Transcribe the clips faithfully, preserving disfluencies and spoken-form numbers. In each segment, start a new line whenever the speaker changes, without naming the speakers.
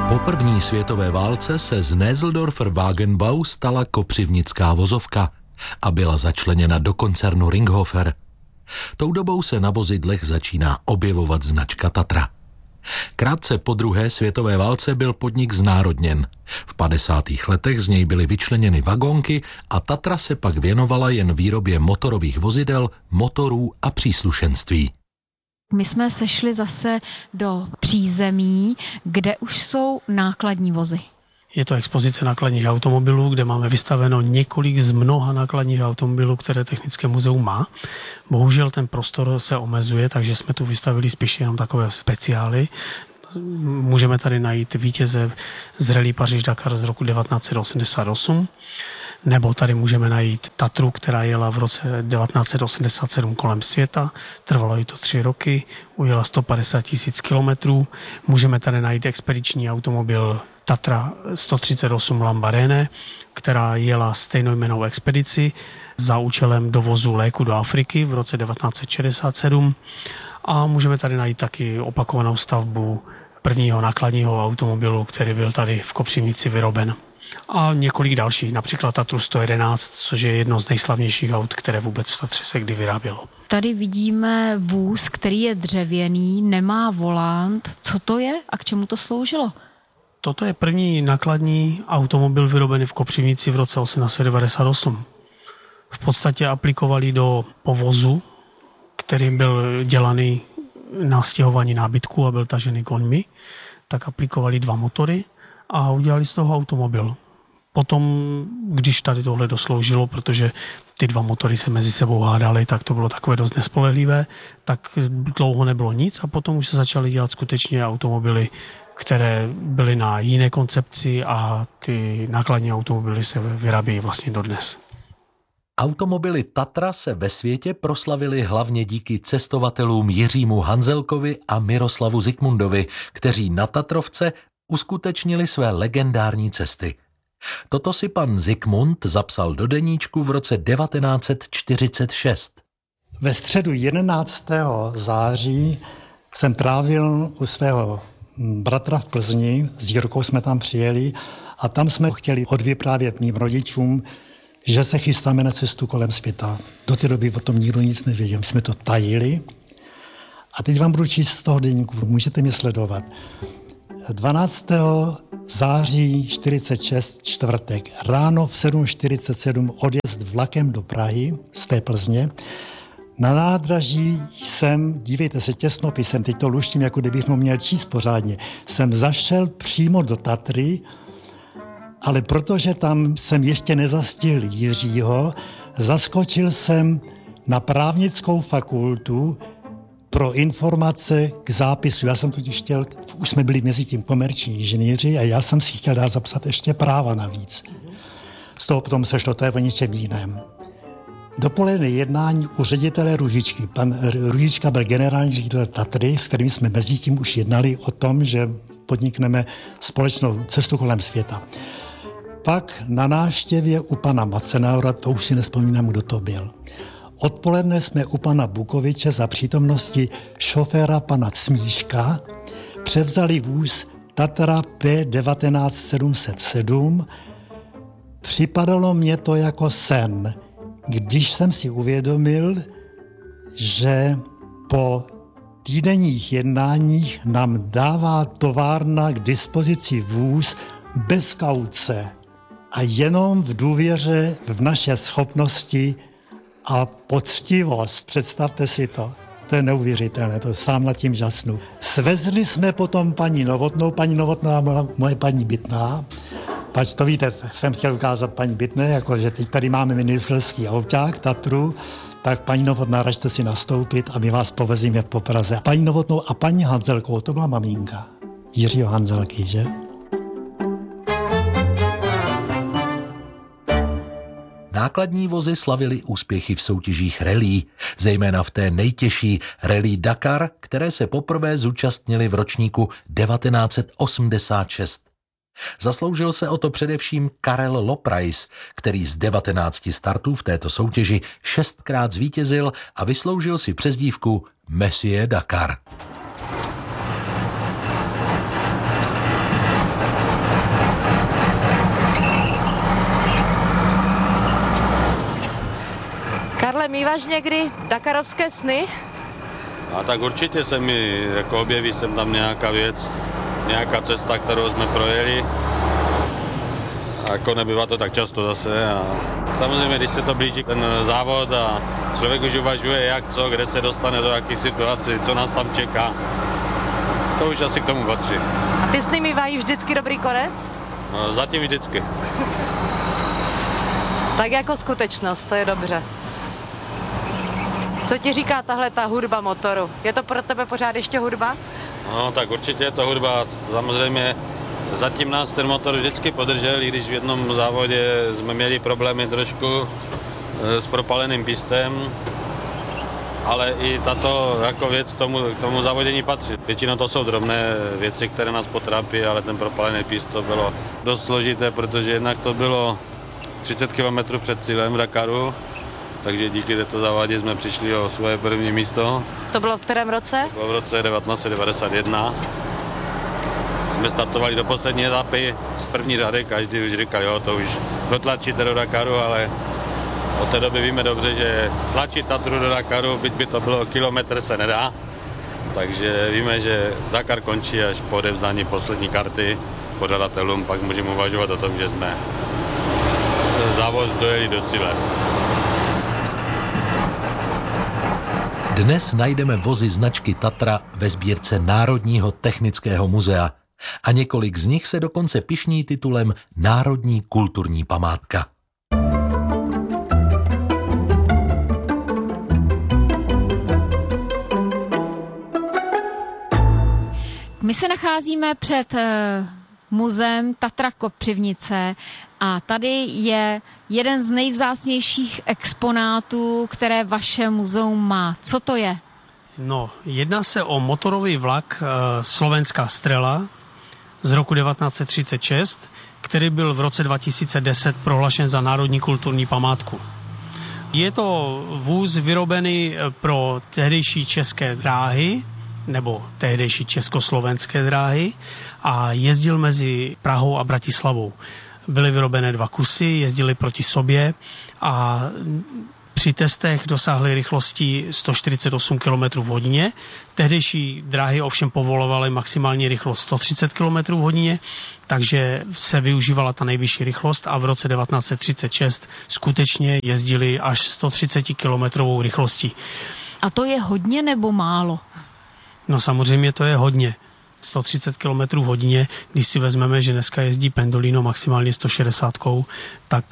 Po první světové válce se z Näseldorfer Wagenbau stala kopřivnická vozovka a byla začleněna do koncernu Ringhofer. Tou dobou se na vozidlech začíná objevovat značka Tatra. Krátce po druhé světové válce byl podnik znárodněn. V padesátých letech z něj byly vyčleněny vagónky a Tatra se pak věnovala jen výrobě motorových vozidel, motorů a příslušenství.
My jsme sešli zase do přízemí, kde už jsou nákladní vozy.
Je to expozice nákladních automobilů, kde máme vystaveno několik z mnoha nákladních automobilů, které Technické muzeum má. Bohužel ten prostor se omezuje, takže jsme tu vystavili spíš jenom takové speciály. Můžeme tady najít vítěze z Rallye Paříž-Dakar z roku devatenáct set osmdesát osm, nebo tady můžeme najít Tatru, která jela v roce devatenáct set osmdesát sedm kolem světa, trvalo jí to tři roky, ujela sto padesát tisíc kilometrů. Můžeme tady najít expediční automobil Tatra sto třicet osm Lamborghini, která jela stejnojmennou expedici za účelem dovozu léku do Afriky v roce devatenáct set šedesát sedm. A můžeme tady najít taky opakovanou stavbu prvního nákladního automobilu, který byl tady v Kopřivnici vyroben. A několik dalších, například Tatru sto jedenáct, což je jedno z nejslavnějších aut, které vůbec v Tatře se kdy vyrábělo.
Tady vidíme vůz, který je dřevěný, nemá volant. Co to je a k čemu to sloužilo?
Toto je první nákladní automobil vyrobený v Kopřivnici v roce osmnáct set devadesát osm. V podstatě aplikovali do povozu, který byl dělaný na stěhování nábytku a byl tažený koňmi, tak aplikovali dva motory a udělali z toho automobil. Potom, když tady tohle dosloužilo, protože ty dva motory se mezi sebou hádaly, tak to bylo takové dost nespolehlivé, tak dlouho nebylo nic a potom už se začaly dělat skutečně automobily, které byly na jiné koncepci a ty nákladní automobily se vyrábějí vlastně dodnes.
Automobily Tatra se ve světě proslavily hlavně díky cestovatelům Jiřímu Hanzelkovi a Miroslavu Zikmundovi, kteří na Tatrovce uskutečnili své legendární cesty. Toto si pan Zikmund zapsal do deníčku v roce devatenáct set čtyřicet šest.
Ve středu jedenáctého září jsem trávil u svého bratra v Plzni, s Jirkou jsme tam přijeli a tam jsme chtěli odvyprávět mým rodičům, že se chystáme na cestu kolem světa. Do té doby o tom nikdo nic nevěděl, jsme to tajili. A teď vám budu číst z toho deníku, můžete mě sledovat. dvanáctého září čtyřicet šest, čtvrtek, ráno v sedm čtyřicet sedm odjezd vlakem do Prahy z té Plzně. Na nádraží jsem, dívejte se, těsnopisem, teď to luštím, jako kdybych ho měl číst pořádně, jsem zašel přímo do Tatry, ale protože tam jsem ještě nezastihl Jiřího, zaskočil jsem na právnickou fakultu pro informace k zápisu. Já jsem totiž chtěl, už jsme byli mezi tím komerční inženýři a já jsem si chtěl dát zapsat ještě práva navíc. Z toho potom sešlo, to je o něčem jiném. Dopoledne jednání u ředitele Růžičky. Pan Růžička byl generální ředitel Tatry, s kterým jsme mezi tím už jednali o tom, že podnikneme společnou cestu kolem světa. Pak na návštěvě u pana Macenaura, to už si nespomínám, kdo to byl. Odpoledne jsme u pana Bukoviče za přítomnosti šoféra pana Smíška převzali vůz Tatra P devatenáct sedm set sedm. Připadalo mě to jako sen, když jsem si uvědomil, že po týdenních jednáních nám dává továrna k dispozici vůz bez kauce a jenom v důvěře v naše schopnosti a poctivost. Představte si to. To je neuvěřitelné, to sám nad tím žasnu. Svezli jsme potom paní Novotnou, paní Novotná byla moje paní Bytná. Pač to víte, jsem chtěl ukázat paní Bytné, jako že teď tady máme ministerský auták, Tatru, tak paní Novotná, račte si nastoupit a my vás povezíme po Praze. Paní Novotnou a paní Hanzelkovou, to byla maminka Jiřího Hanzelky, že?
Nákladní vozy slavily úspěchy v soutěžích rallye, zejména v té nejtěžší Rallye Dakar, které se poprvé zúčastnili v ročníku devatenáct set osmdesát šest. Zasloužil se o to především Karel Loprais, který z devatenácti startů v této soutěži šestkrát zvítězil a vysloužil si přezdívku Monsieur Dakar.
Karle, míváš někdy dakarovské sny?
A tak určitě se mi jako objeví sem tam nějaká věc, nějaká cesta, kterou jsme projeli. A jako nebývá to tak často zase. A samozřejmě, když se to blíží ten závod a člověk už uvažuje jak, co, kde se dostane, do jakých situací, co nás tam čeká. To už asi k tomu patří.
A ty sny mívají vždycky dobrý konec?
No, zatím vždycky.
Tak jako skutečnost, to je dobře. Co ti říká tahle ta hudba motoru? Je to pro tebe pořád ještě hudba?
No tak určitě je to hudba. Samozřejmě zatím nás ten motor vždycky podržel, i když v jednom závodě jsme měli problémy trošku s propaleným pistem. Ale i tato jako věc k tomu, k tomu závodění patří. Většinou to jsou drobné věci, které nás potrápí, ale ten propalený pist to bylo dost složité, protože jednak to bylo třicet kilometrů před cílem v Dakaru, takže díky této závadě jsme přišli o svoje první místo.
To bylo v kterém roce?
To bylo v roce devatenáct set devadesát jedna. Jsme startovali do poslední etapy z první řady, každý už říkal, jo, to už dotlačíte do Dakaru, ale od té doby víme dobře, že tlačit Tatru do Dakaru, byť by to bylo kilometr, se nedá. Takže víme, že Dakar končí až po odevzdání poslední karty pořadatelům, pak můžeme uvažovat o tom, že jsme závod dojeli do cíle.
Dnes najdeme vozy značky Tatra ve sbírce Národního technického muzea a několik z nich se dokonce pyšní titulem Národní kulturní památka.
My se nacházíme před uh, muzeem Tatra Kopřivnice a tady je jeden z nejvzácnějších exponátů, které vaše muzeum má. Co to je?
No, jedná se o motorový vlak uh, Slovenská Strela z roku devatenáct set třicet šest, který byl v roce dva tisíce deset prohlašen za národní kulturní památku. Je to vůz vyrobený pro tehdejší české dráhy, nebo tehdejší československé dráhy a jezdil mezi Prahou a Bratislavou. Byly vyrobené dva kusy, jezdili proti sobě a při testech dosáhly rychlosti sto čtyřicet osm kilometrů v hodině. Tehdejší dráhy ovšem povolovaly maximální rychlost sto třicet kilometrů v hodině, takže se využívala ta nejvyšší rychlost a v roce devatenáct set třicet šest skutečně jezdili až sto třicet kilometrovou rychlostí.
A to je hodně nebo málo?
No samozřejmě to je hodně. sto třicet kilometrů v hodině, když si vezmeme, že dneska jezdí Pendolino maximálně sto šedesát, tak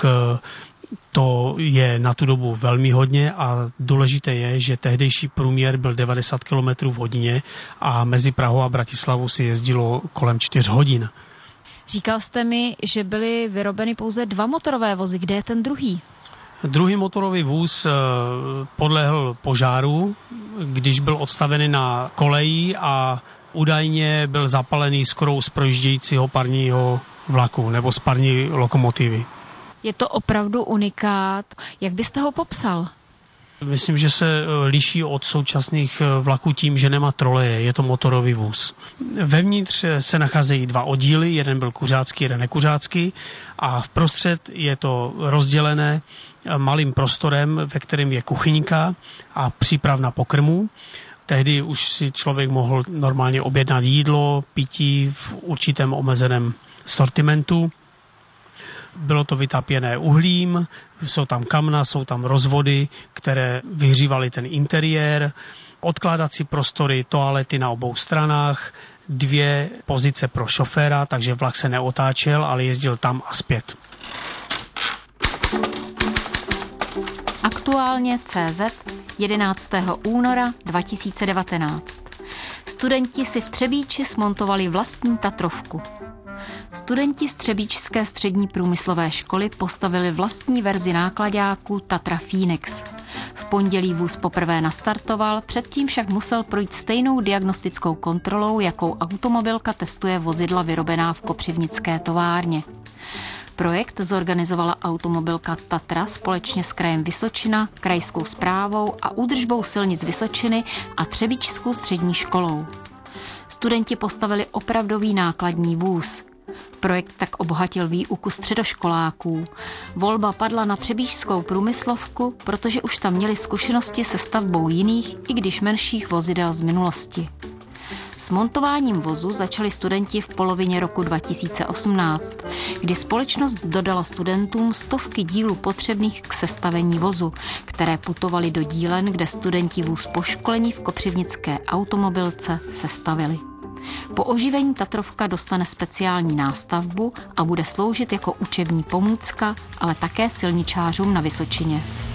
to je na tu dobu velmi hodně a důležité je, že tehdejší průměr byl devadesát kilometrů v hodině a mezi Prahou a Bratislavou si jezdilo kolem čtyř hodin.
Říkal jste mi, že byly vyrobeny pouze dva motorové vozy. Kde je ten druhý?
Druhý motorový vůz podlehl požáru, když byl odstavený na koleji a údajně byl zapalený skrou z projíždějícího parního vlaku nebo z parní lokomotivy.
Je to opravdu unikát. Jak byste ho popsal?
Myslím, že se liší od současných vlaků tím, že nemá troleje, je to motorový vůz. Vevnitř se nacházejí dva oddíly, jeden byl kuřácký, jeden nekuřácký a vprostřed je to rozdělené malým prostorem, ve kterém je kuchyňka a přípravna pokrmů. Tehdy už si člověk mohl normálně objednat jídlo, pití v určitém omezeném sortimentu. Bylo to vytápěné uhlím, jsou tam kamna, jsou tam rozvody, které vyhřívaly ten interiér, odkládací prostory, toalety na obou stranách, dvě pozice pro šoféra, takže vlak se neotáčel, ale jezdil tam a zpět.
Aktuálně C Z jedenáctého února dva tisíce devatenáct. Studenti si v Třebíči smontovali vlastní Tatrovku. Studenti z Třebíčské střední průmyslové školy postavili vlastní verzi náklaďáku Tatra Phoenix. V pondělí vůz poprvé nastartoval, předtím však musel projít stejnou diagnostickou kontrolou, jakou automobilka testuje vozidla vyrobená v kopřivnické továrně. Projekt zorganizovala automobilka Tatra společně s krajem Vysočina, krajskou správou a údržbou silnic Vysočiny a Třebíčskou střední školou. Studenti postavili opravdový nákladní vůz. Projekt tak obohatil výuku středoškoláků. Volba padla na třebíčskou průmyslovku, protože už tam měli zkušenosti se stavbou jiných, i když menších vozidel z minulosti. S montováním vozu začali studenti v polovině roku dva tisíce osmnáct, kdy společnost dodala studentům stovky dílů potřebných k sestavení vozu, které putovaly do dílen, kde studenti vůz po školení v kopřivnické automobilce sestavili. Po oživení Tatrovka dostane speciální nástavbu a bude sloužit jako učební pomůcka, ale také silničářům na Vysočině.